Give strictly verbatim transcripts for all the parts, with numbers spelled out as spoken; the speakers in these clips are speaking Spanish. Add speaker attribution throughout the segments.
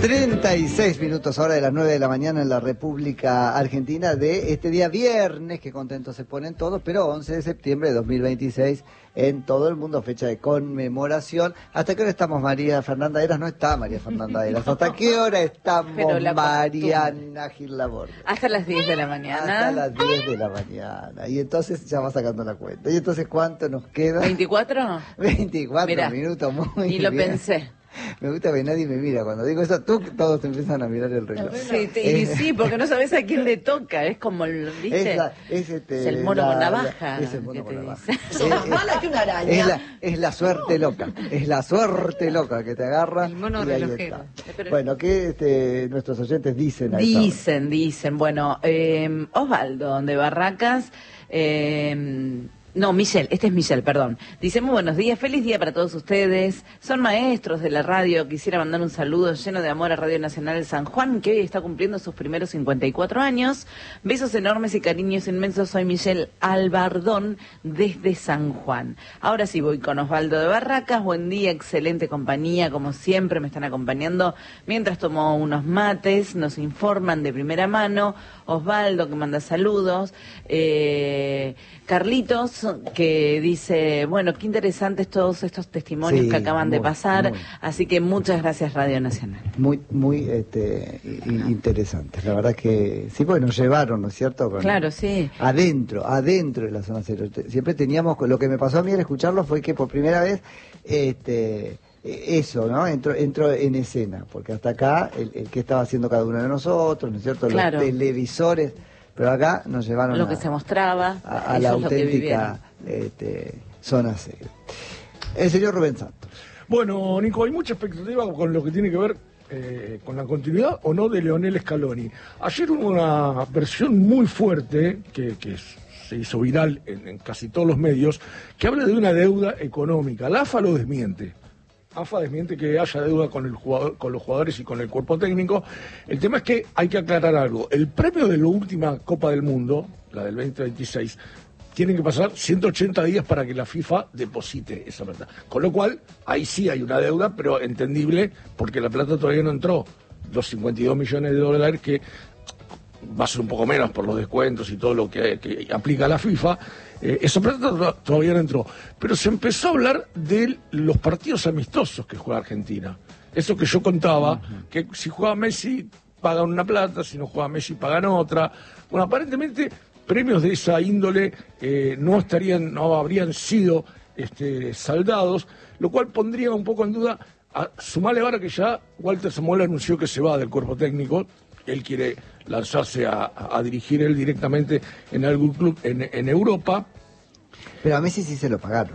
Speaker 1: treinta y seis minutos, hora de las nueve de la mañana en la República Argentina de este día viernes, que contentos se ponen todos, pero once de septiembre de dos mil veintiséis en todo el mundo, fecha de conmemoración. ¿Hasta qué hora estamos, María Fernanda Eras? No está María Fernanda Eras. ¿Hasta qué hora estamos, Mariana Gil Laborde?
Speaker 2: Hasta las diez de la mañana.
Speaker 1: Hasta las diez de la mañana. Y entonces ya va sacando la cuenta. ¿Y entonces cuánto nos queda?
Speaker 2: ¿veinticuatro?
Speaker 1: veinticuatro
Speaker 2: Mirá,
Speaker 1: minutos, muy
Speaker 2: y lo
Speaker 1: bien.
Speaker 2: pensé.
Speaker 1: Me gusta que nadie me mira. Cuando digo eso, tú todos te empiezan a mirar el reloj.
Speaker 2: Sí, te, y sí, porque no sabes a quién le toca. Es como, el, ¿viste?
Speaker 1: Es, la, es, este,
Speaker 2: es el mono
Speaker 1: la,
Speaker 2: con navaja.
Speaker 1: La, es el mono con navaja.
Speaker 2: Es
Speaker 3: más mala que una araña.
Speaker 1: Es la, es la suerte loca. Es la suerte loca que te agarra.
Speaker 2: El mono
Speaker 1: y ahí
Speaker 2: relojero.
Speaker 1: está. Bueno, ¿qué este, nuestros oyentes dicen a
Speaker 2: Dicen, esta dicen. Bueno, eh, Osvaldo, de Barracas. Eh, No, Michelle, este es Michelle, perdón. Dice, muy buenos días, feliz día para todos ustedes. Son maestros de la radio. Quisiera mandar un saludo lleno de amor a Radio Nacional San Juan, que hoy está cumpliendo sus primeros cincuenta y cuatro años. Besos enormes y cariños inmensos. Soy Michelle Albardón, desde San Juan. Ahora sí voy con Osvaldo de Barracas. Buen día, excelente compañía. Como siempre me están acompañando mientras tomo unos mates. Nos informan de primera mano. Osvaldo, que manda saludos. Eh, Carlitos, que dice, bueno, qué interesantes todos estos testimonios sí, que acaban muy, de pasar, muy. Así que muchas gracias Radio Nacional.
Speaker 1: Muy, muy este, interesantes, la verdad que sí, pues nos llevaron, ¿no es cierto? Con,
Speaker 2: claro, sí.
Speaker 1: Adentro, adentro de la zona cero. Siempre teníamos, lo que me pasó a mí al escucharlo fue que por primera vez, este... eso, ¿no? Entró, entró en escena, porque hasta acá, el, el que estaba haciendo cada uno de nosotros, ¿no es cierto?
Speaker 2: Claro.
Speaker 1: Los televisores, pero acá nos llevaron
Speaker 2: lo
Speaker 1: a,
Speaker 2: que se mostraba,
Speaker 1: a, a la auténtica este, zona cero. El señor Rubén Santos.
Speaker 4: Bueno, Nico, hay mucha expectativa con lo que tiene que ver eh, con la continuidad o no de Leonel Scaloni. Ayer hubo una versión muy fuerte que, que es, se hizo viral en, en casi todos los medios, que habla de una deuda económica. La AFA lo desmiente. AFA desmiente que haya deuda con el jugador, con los jugadores y con el cuerpo técnico. El tema es que hay que aclarar algo. El premio de la última Copa del Mundo, la del veinte veintiséis, tienen que pasar ciento ochenta días para que la FIFA deposite esa plata. Con lo cual, ahí sí hay una deuda, pero entendible, porque la plata todavía no entró. Los cincuenta y dos millones de dólares que va a ser un poco menos por los descuentos y todo lo que, que aplica la FIFA, eh, esa plata todavía no entró. Pero se empezó a hablar de los partidos amistosos que juega Argentina. Eso que yo contaba, uh-huh. que si juega Messi pagan una plata, si no juega Messi pagan otra. Bueno, aparentemente premios de esa índole eh, no estarían, no habrían sido este, saldados, lo cual pondría un poco en duda, a, sumarle ahora que ya Walter Samuel anunció que se va del cuerpo técnico. Él quiere lanzarse a, a dirigir él directamente en algún club en, en Europa.
Speaker 1: Pero a Messi sí se lo pagaron.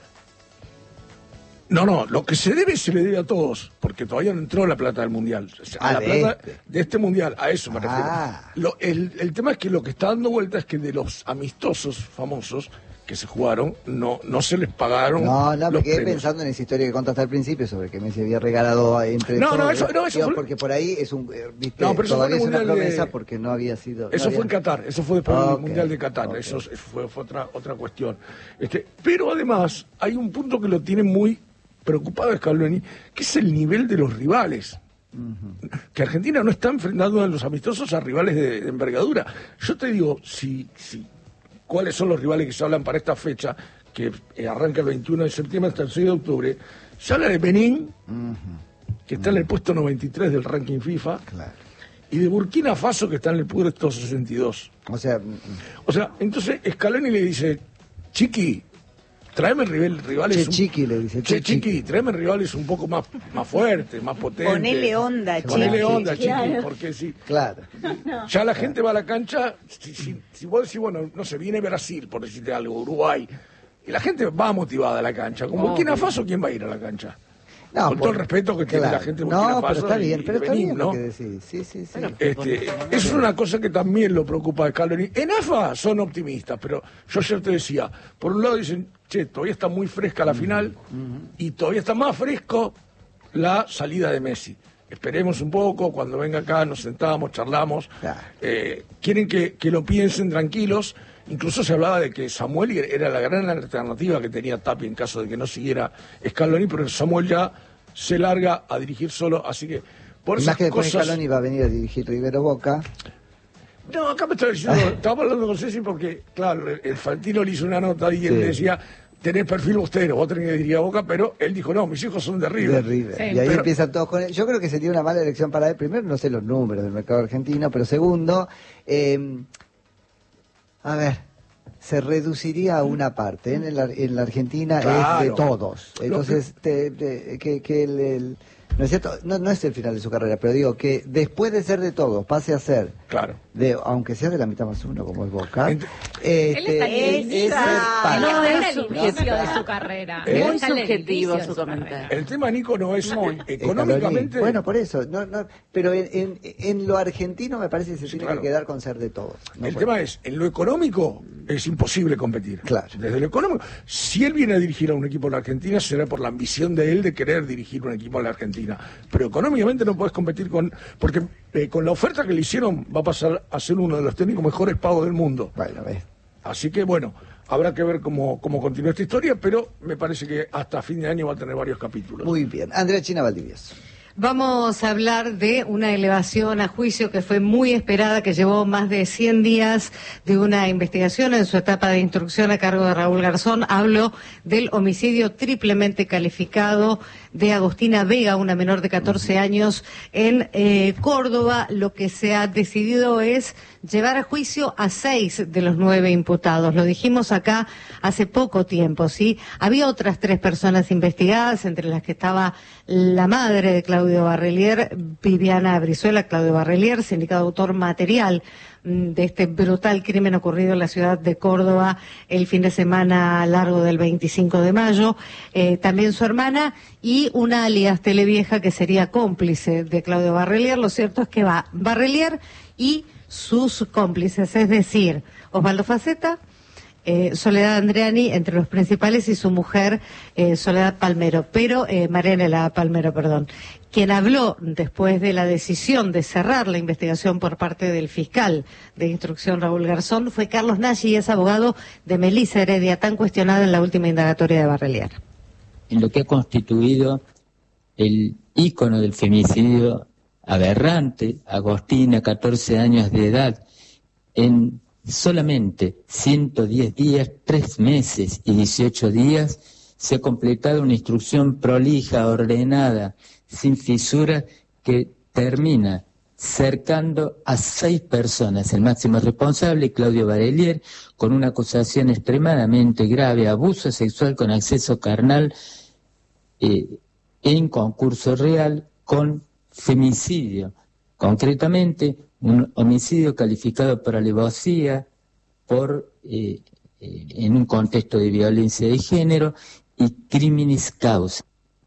Speaker 4: No, no, lo que se debe se le debe a todos, porque todavía no entró la plata del Mundial. O sea,
Speaker 1: ah,
Speaker 4: a la
Speaker 1: de
Speaker 4: plata
Speaker 1: este.
Speaker 4: de este Mundial, a eso me
Speaker 1: ah.
Speaker 4: refiero. Lo, el, el tema es que lo que está dando vuelta es que de los amistosos famosos que se jugaron, no no se les pagaron.
Speaker 1: No, no, me quedé
Speaker 4: premios.
Speaker 1: pensando en esa historia que contaste al principio sobre que Messi había regalado entre
Speaker 4: No,
Speaker 1: todos,
Speaker 4: no, eso, no, eso
Speaker 1: digo,
Speaker 4: fue...
Speaker 1: porque por ahí es un, viste,
Speaker 4: no, pero eso
Speaker 1: todavía es
Speaker 4: fue
Speaker 1: una promesa
Speaker 4: de...
Speaker 1: porque no había sido.
Speaker 4: Eso
Speaker 1: no
Speaker 4: fue
Speaker 1: había...
Speaker 4: en Qatar, eso fue después
Speaker 1: okay,
Speaker 4: del Mundial de Qatar,
Speaker 1: okay.
Speaker 4: eso fue, fue otra otra cuestión. Este, pero además hay un punto que lo tiene muy preocupado Scaloni, que es el nivel de los rivales. Uh-huh. Que Argentina no está enfrentando a los amistosos a rivales de, de envergadura. Yo te digo, si, si cuáles son los rivales que se hablan para esta fecha, que arranca el veintiuno de septiembre hasta el seis de octubre, se habla de Benín, uh-huh. que está uh-huh. en el puesto noventa y tres del ranking FIFA,
Speaker 1: claro.
Speaker 4: y de Burkina Faso, que está en el puesto sesenta y dos.
Speaker 1: O sea,
Speaker 4: o sea, entonces Scaloni le dice, Chiqui, tráeme rivales...
Speaker 1: Che
Speaker 4: un...
Speaker 1: Chiqui le dice.
Speaker 4: Che, che Chiqui, tráeme rivales un poco más, más fuertes, más potentes.
Speaker 2: Ponele onda, Chiqui.
Speaker 4: Ponele onda,
Speaker 2: claro.
Speaker 4: Chiqui, porque si...
Speaker 1: Claro.
Speaker 4: No. Ya la gente va a la cancha, si, si, si vos decís, bueno, no sé, viene Brasil, por decirte algo, Uruguay, y la gente va motivada a la cancha. Como Burkina Faso, ¿quién va a ir a la cancha? No, con por, todo el respeto que claro. tiene la gente de Burkina
Speaker 1: no,
Speaker 4: Faso.
Speaker 1: Pero está bien,
Speaker 4: y,
Speaker 1: pero
Speaker 4: y
Speaker 1: está
Speaker 4: Benín,
Speaker 1: bien
Speaker 4: ¿no?
Speaker 1: lo que decís. Sí, sí, sí. Bueno,
Speaker 4: este, eso es una cosa que también lo preocupa a Scaloni. En AFA son optimistas, pero yo ayer te decía, por un lado dicen, che, todavía está muy fresca la final uh-huh. y todavía está más fresco la salida de Messi. Esperemos un poco, cuando venga acá nos sentamos, charlamos. Claro. Eh, quieren que, que lo piensen tranquilos. Incluso se hablaba de que Samuel era la gran alternativa que tenía Tapia en caso de que no siguiera Scaloni, pero Samuel ya se larga a dirigir solo, así que por
Speaker 1: Más
Speaker 4: esas
Speaker 1: que después
Speaker 4: cosas...
Speaker 1: Scaloni va a venir a dirigir Rivero Boca.
Speaker 4: No, acá me estaba diciendo, estaba hablando con Ceci porque, claro, el, el Fantino le hizo una nota y él
Speaker 1: Sí.
Speaker 4: le decía, tenés perfil bostero, vos tenés que dirigir a Boca, pero él dijo, no, mis hijos son de River.
Speaker 1: De River.
Speaker 3: Sí.
Speaker 1: Y ahí
Speaker 4: Pero-
Speaker 1: empiezan todos con él. Yo creo que sería una mala elección para él. Primero, no sé los números del mercado argentino, pero segundo, eh, a ver, se reduciría a una parte. ¿eh? En, la, en la Argentina
Speaker 4: Claro.
Speaker 1: es de todos. Entonces, te- te- que, que el, el- ¿no es cierto? No, no es el final de su carrera, pero digo que después de ser de todos, pase a ser,
Speaker 4: Claro.
Speaker 1: de, aunque sea de la mitad más uno, como es Boca,
Speaker 4: Ent-
Speaker 1: este,
Speaker 3: Él está en el
Speaker 1: es
Speaker 3: inicio,
Speaker 1: ser parte.
Speaker 2: No,
Speaker 3: él
Speaker 2: es
Speaker 3: está en el inicio
Speaker 2: subjetivo.
Speaker 3: de su carrera.
Speaker 4: ¿Eh?
Speaker 2: Muy
Speaker 3: Está en el
Speaker 2: subjetivo
Speaker 3: inicio de
Speaker 2: su comentario.
Speaker 3: carrera.
Speaker 4: El tema, Nico, no es
Speaker 2: Muy.
Speaker 4: eh,
Speaker 1: Eh,
Speaker 4: económicamente...
Speaker 1: Scaloni. Bueno, por eso. No, no, pero en, en, en lo argentino me parece que se
Speaker 4: Sí,
Speaker 1: tiene
Speaker 4: claro.
Speaker 1: que quedar con ser de todos. No
Speaker 4: el
Speaker 1: puede.
Speaker 4: tema es, en lo económico es imposible competir.
Speaker 1: Claro.
Speaker 4: Desde lo económico, si él viene a dirigir a un equipo en la Argentina, será por la ambición de él de querer dirigir un equipo en la Argentina. Pero económicamente no puedes competir con... Porque eh, con la oferta que le hicieron va a pasar a ser uno de los técnicos mejores pagos del mundo.
Speaker 1: Bueno, ves.
Speaker 4: Así que, bueno, habrá que ver cómo, cómo continúa esta historia, pero me parece que hasta fin de año va a tener varios capítulos.
Speaker 1: Muy bien. Andrea China Valdivieso.
Speaker 5: Vamos a hablar de una elevación a juicio que fue muy esperada, que llevó más de cien días de una investigación en su etapa de instrucción a cargo de Raúl Garzón. Hablo del homicidio triplemente calificado de Agustina Vega, una menor de catorce años, en eh, Córdoba. Lo que se ha decidido es llevar a juicio a seis de los nueve imputados. Lo dijimos acá hace poco tiempo, ¿sí? Había otras tres personas investigadas, entre las que estaba la madre de Claudio Barrelier, Viviana Brizuela. Claudio Barrelier, sindicado autor material mm, de este brutal crimen ocurrido en la ciudad de Córdoba el fin de semana largo del veinticinco de mayo. Eh, también su hermana y una alias Televieja que sería cómplice de Claudio Barrelier. Lo cierto es que va Barrelier y sus cómplices, es decir, Osvaldo Faceta, eh, Soledad Andreani, entre los principales, y su mujer, eh, Soledad Palmero, pero, eh, Marianela Palmero, perdón, quien habló después de la decisión de cerrar la investigación por parte del fiscal de instrucción Raúl Garzón fue Carlos Nagy, y es abogado de Melissa Heredia, tan cuestionada en la última indagatoria de Barrelier.
Speaker 6: En lo que ha constituido el ícono del femicidio aberrante, Agostina, catorce años de edad, en solamente ciento diez días, tres meses y dieciocho días, se ha completado una instrucción prolija, ordenada, sin fisuras, que termina cercando a seis personas, el máximo responsable, Claudio Barrelier, con una acusación extremadamente grave, abuso sexual con acceso carnal eh, en concurso real, con femicidio, concretamente un homicidio calificado por alevosía, por eh, eh, en un contexto de violencia de género, y criminis causa.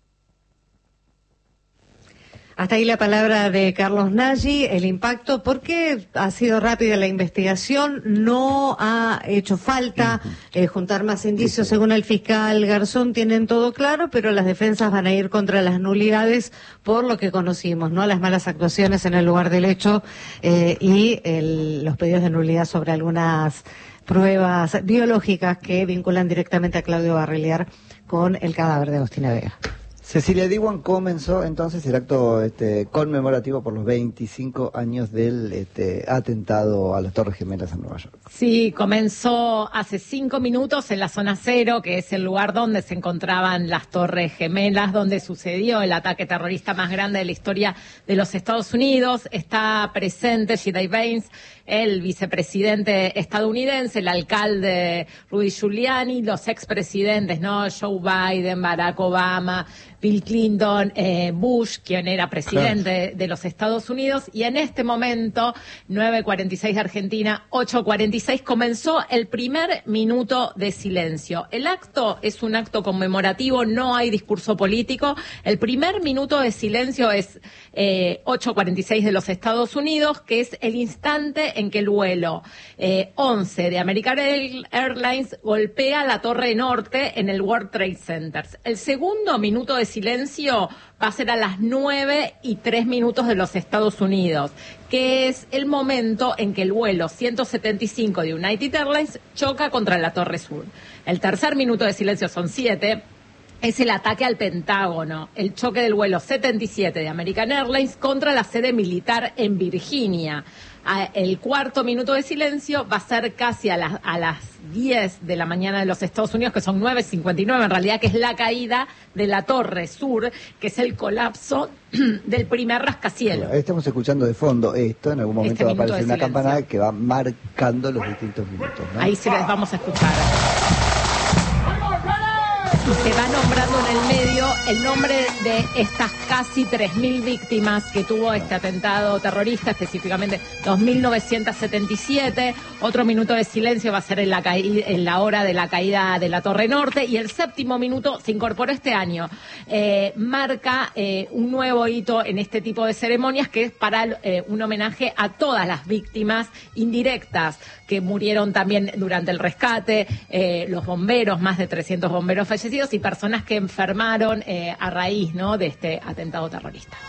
Speaker 5: Hasta ahí la palabra de Carlos Nagy, el impacto, porque ha sido rápida la investigación, no ha hecho falta eh, juntar más indicios, según el fiscal Garzón, tienen todo claro, pero las defensas van a ir contra las nulidades por lo que conocimos, ¿no? Las malas actuaciones en el lugar del hecho eh, y el, los pedidos de nulidad sobre algunas pruebas biológicas que vinculan directamente a Claudio Barrelier con el cadáver de Agustina Vega.
Speaker 1: Cecilia Diwan, comenzó entonces el acto este, conmemorativo por los veinticinco años del este, atentado a las Torres Gemelas en Nueva York.
Speaker 3: Sí, comenzó hace cinco minutos en la zona cero, que es el lugar donde se encontraban las Torres Gemelas, donde sucedió el ataque terrorista más grande de la historia de los Estados Unidos. Está presente G. Vance, el vicepresidente estadounidense, el alcalde Rudy Giuliani, los expresidentes, ¿no? Joe Biden, Barack Obama, Bill Clinton, eh, Bush, quien era presidente claro. de los Estados Unidos, y en este momento, nueve cuarenta y seis de Argentina, ocho cuarenta y seis, comenzó el primer minuto de silencio. El acto es un acto conmemorativo, no hay discurso político. El primer minuto de silencio es eh, ocho cuarenta y seis de los Estados Unidos, que es el instante en que el vuelo eh, once de American Airlines golpea la Torre Norte en el World Trade Center. El segundo minuto de silencio va a ser a las nueve y tres minutos de los Estados Unidos, que es el momento en que el vuelo ciento setenta y cinco de United Airlines choca contra la Torre Sur. El tercer minuto de silencio son siete, es el ataque al Pentágono, el choque del vuelo setenta y siete de American Airlines contra la sede militar en Virginia. El cuarto minuto de silencio va a ser casi a las, a las diez de la mañana de los Estados Unidos, que son nueve cincuenta y nueve en realidad, que es la caída de la Torre Sur, que es el colapso del primer rascacielos.
Speaker 1: Bueno, estamos escuchando de fondo esto, en algún momento
Speaker 3: este
Speaker 1: va a
Speaker 3: minuto
Speaker 1: aparecer
Speaker 3: de
Speaker 1: una
Speaker 3: silencio.
Speaker 1: campana que va marcando los distintos minutos, ¿no?
Speaker 3: Ahí se les vamos a escuchar. Y se va nombrando en el medio el nombre de estas casi tres mil víctimas que tuvo este atentado terrorista, específicamente dos mil novecientos setenta y siete. Otro minuto de silencio va a ser en la, caída, en la hora de la caída de la Torre Norte. Y el séptimo minuto se incorporó este año. Eh, marca eh, un nuevo hito en este tipo de ceremonias, que es para eh, un homenaje a todas las víctimas indirectas que murieron también durante el rescate, eh, los bomberos, más de trescientos bomberos fallecidos, y personas que enfermaron eh, a raíz, ¿no?, de este atentado terrorista.